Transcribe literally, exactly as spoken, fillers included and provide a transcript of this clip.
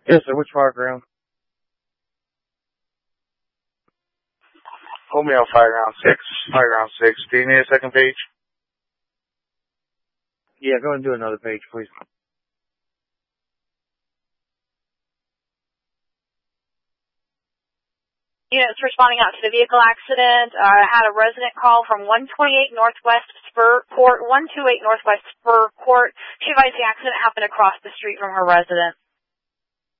Yes, sir. Which fire ground? Hold me on fire ground six. Fire ground six. Do you need a second page? Yeah, go ahead and do another page, please. Units responding out to the vehicle accident. I uh, had a resident call from one twenty-eight Northwest Spur Court, one twenty-eight Northwest Spur Court. She advised the accident happened across the street from her residence.